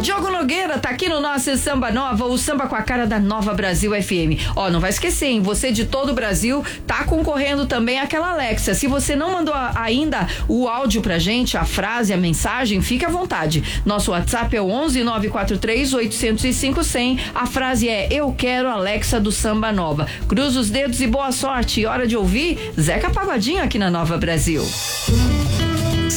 Diogo Nogueira tá aqui no nosso Samba Nova, o samba com a cara da Nova Brasil FM. Ó, não vai esquecer, hein? Você de todo o Brasil tá concorrendo também àquela Alexa. Se você não mandou ainda o áudio pra gente, a frase, a mensagem, fique à vontade. Nosso WhatsApp é o 11-943-805-100. A frase é: eu quero Alexa do Samba Nova. Cruza os dedos e boa sorte. Hora de ouvir Zeca Pagodinho aqui na Nova Brasil.